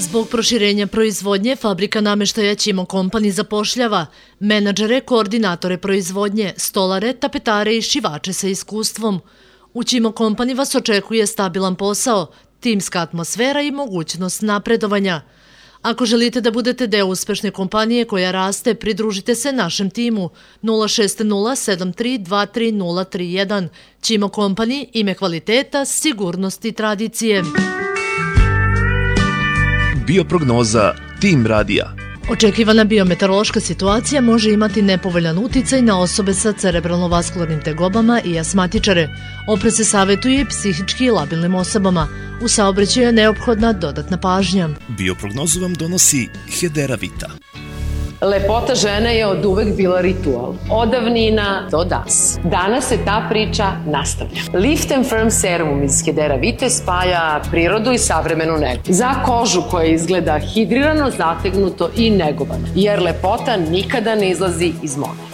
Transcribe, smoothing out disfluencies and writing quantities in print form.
Zbog proširenja proizvodnje, fabrika nameštaja Ćimo Company zapošljava menadžere, koordinatore proizvodnje, stolare, tapetare i šivače sa iskustvom. U Ćimo Company vas očekuje stabilan posao, timska atmosfera i mogućnost napredovanja. Ako želite da budete deo uspešne kompanije koja raste, pridružite se našem timu 06073233031. Ćimo Company, ime kvaliteta, sigurnosti i tradicije. Bioprognoza Tim radija. Očekivana biometeorološka situacija može imati nepovoljan uticaj na osobe sa cerebralno-vaskularnim tegobama i asmatičare. Oprez se savjetuje i psihički labilnim osobama. U saobraćaju je neophodna dodatna pažnja. Bioprognozu vam donosi Hedera Vita. Lepota žene je od uvek bila ritual. Od davnina do danas. Danas se ta priča nastavlja. Lift and Firm serum iz Hedera Vite spaja prirodu i savremenu negu. Za kožu koja izgleda hidrirano, zategnuto i negovano. Jer lepota nikada ne izlazi iz mode.